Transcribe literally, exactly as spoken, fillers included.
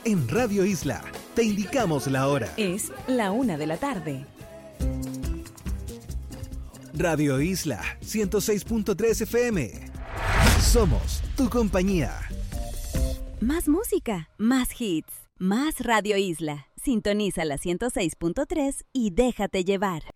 En Radio Isla, te indicamos la hora. Es la una de la tarde. Radio Isla, ciento seis punto tres F M. Somos tu compañía. Más música, más hits, más Radio Isla. Sintoniza la ciento seis punto tres y déjate llevar.